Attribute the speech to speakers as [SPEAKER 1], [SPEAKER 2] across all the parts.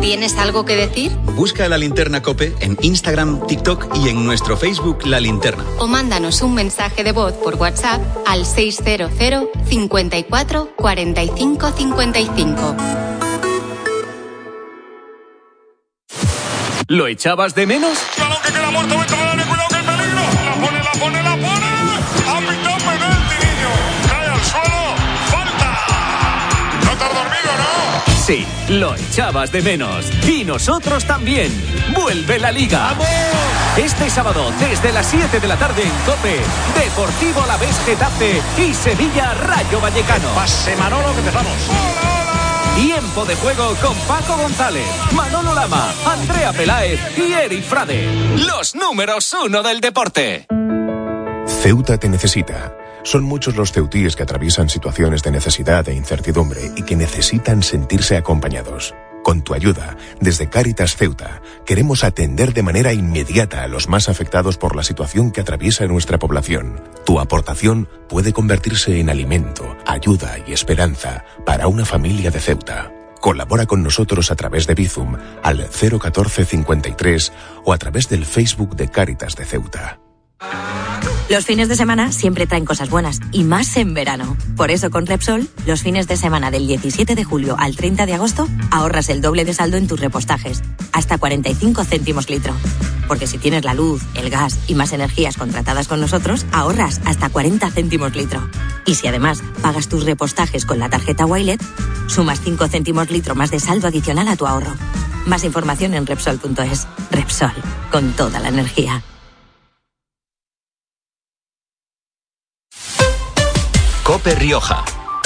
[SPEAKER 1] ¿Tienes algo que decir?
[SPEAKER 2] Busca La Linterna COPE en Instagram, TikTok y en nuestro Facebook La Linterna.
[SPEAKER 1] O mándanos un mensaje de voz por WhatsApp al 600 54 45 55.
[SPEAKER 3] ¿Lo echabas de menos?
[SPEAKER 4] ¡Balón que queda muerto dentro del área! ¡Cuidado que hay peligro! ¡La pone! ¡Ha pitado penalti, niño! ¡Cae al suelo! ¡Falta! ¿No te has dormido, no?
[SPEAKER 3] Sí, lo echabas de menos. Y nosotros también. ¡Vuelve la Liga!
[SPEAKER 4] ¡Vamos!
[SPEAKER 3] Este sábado, desde las 7 de la tarde en COPE, Deportivo Alavés Getafe y Sevilla Rayo Vallecano.
[SPEAKER 4] Pase Manolo, que empezamos.
[SPEAKER 3] Tiempo de juego con Paco González, Manolo Lama, Andrea Peláez y Eri Frade. Los números 1 del deporte.
[SPEAKER 5] Ceuta te necesita. Son muchos los ceutíes que atraviesan situaciones de necesidad e incertidumbre y que necesitan sentirse acompañados. Con tu ayuda, desde Cáritas Ceuta, queremos atender de manera inmediata a los más afectados por la situación que atraviesa nuestra población. Tu aportación puede convertirse en alimento, ayuda y esperanza para una familia de Ceuta. Colabora con nosotros a través de Bizum al 01453 o a través del Facebook de Cáritas de Ceuta.
[SPEAKER 6] Los fines de semana siempre traen cosas buenas, y más en verano. Por eso con Repsol, los fines de semana del 17 de julio al 30 de agosto, ahorras el doble de saldo en tus repostajes, hasta 45 céntimos litro. Porque si tienes la luz, el gas y más energías contratadas con nosotros, ahorras hasta 40 céntimos litro. Y si además pagas tus repostajes con la tarjeta Wilet, sumas 5 céntimos litro más de saldo adicional a tu ahorro. Más información en Repsol.es. Repsol, con toda la energía.
[SPEAKER 7] COPE Rioja.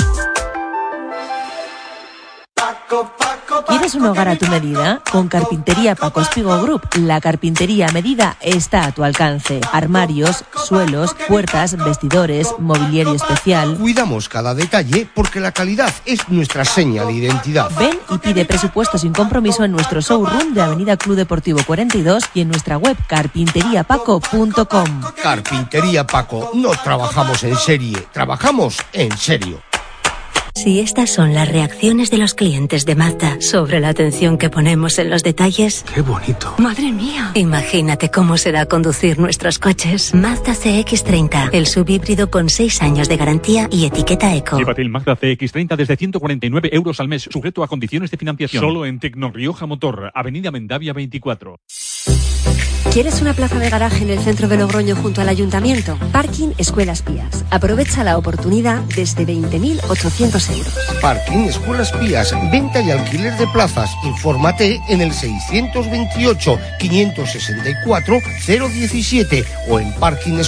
[SPEAKER 8] ¿Quieres un hogar a tu medida? Con Carpintería Paco Espigo Group, la carpintería a medida está a tu alcance. Armarios, suelos, puertas, vestidores, mobiliario especial.
[SPEAKER 9] Cuidamos cada detalle porque la calidad es nuestra seña de identidad.
[SPEAKER 8] Ven y pide presupuesto sin compromiso en nuestro showroom de Avenida Club Deportivo 42 y en nuestra web carpinteriapaco.com.
[SPEAKER 9] Carpintería Paco, no trabajamos en serie, trabajamos en serio.
[SPEAKER 10] Si estas son las reacciones de los clientes de Mazda sobre la atención que ponemos en los detalles...
[SPEAKER 9] ¡Qué bonito!
[SPEAKER 10] ¡Madre mía! Imagínate cómo será conducir nuestros coches. Mazda CX-30, el subhíbrido con 6 años de garantía y etiqueta eco.
[SPEAKER 11] Llévate el Mazda CX-30 desde 149 euros al mes, sujeto a condiciones de financiación. Solo en Tecnorrioja Motor, Avenida Mendavia 24.
[SPEAKER 12] ¿Quieres una plaza de garaje en el centro de Logroño junto al ayuntamiento? Parking Escuelas Pías. Aprovecha la oportunidad desde 20.800 euros.
[SPEAKER 9] Parking Escuelas Pías, venta y alquiler de plazas. Infórmate en el 628 564 017 o en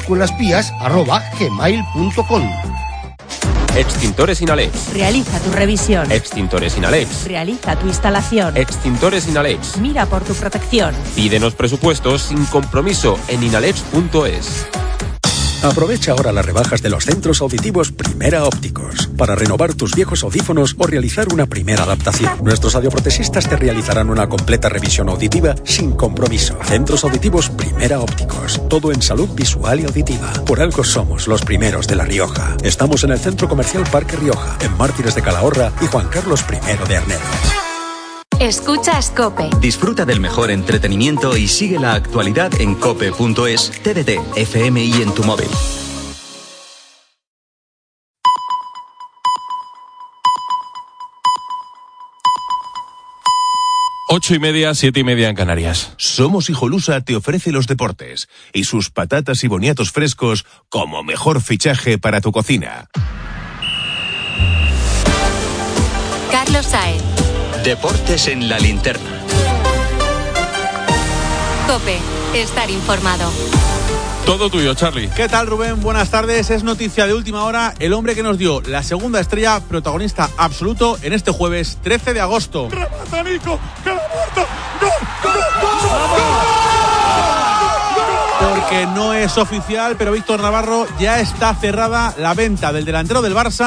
[SPEAKER 9] parkingescuelaspías@gmail.com.
[SPEAKER 13] Extintores Inalex.
[SPEAKER 8] Realiza tu revisión.
[SPEAKER 13] Extintores Inalex.
[SPEAKER 8] Realiza tu instalación.
[SPEAKER 13] Extintores Inalex.
[SPEAKER 8] Mira por tu protección.
[SPEAKER 13] Pídenos presupuestos sin compromiso en inalex.es.
[SPEAKER 14] Aprovecha ahora las rebajas de los centros auditivos Primera Ópticos para renovar tus viejos audífonos o realizar una primera adaptación. Nuestros audioprotesistas te realizarán una completa revisión auditiva sin compromiso. Centros auditivos Primera Ópticos. Todo en salud visual y auditiva. Por algo somos los primeros de La Rioja. Estamos en el Centro Comercial Parque Rioja, en Mártires de Calahorra y Juan Carlos I de Arnedo.
[SPEAKER 1] Escuchas COPE.
[SPEAKER 2] Disfruta del mejor entretenimiento y sigue la actualidad en cope.es, TDT, FM y en tu móvil.
[SPEAKER 15] Ocho y media, 7:30 en Canarias.
[SPEAKER 16] Somos Hijolusa te ofrece los deportes y sus patatas y boniatos frescos como mejor fichaje para tu cocina.
[SPEAKER 1] Carlos Saez.
[SPEAKER 2] Deportes en La Linterna.
[SPEAKER 1] COPE. Estar informado.
[SPEAKER 15] Todo tuyo, Charlie.
[SPEAKER 17] ¿Qué tal, Rubén? Buenas tardes. Es noticia de última hora el hombre que nos dio la segunda estrella, protagonista absoluto en este jueves 13 de agosto.
[SPEAKER 4] ¡Remata, Nico! ¡Que la muerta! ¡Gol!
[SPEAKER 17] Porque no es oficial, pero Víctor Navarro, ya está cerrada la venta del delantero del Barça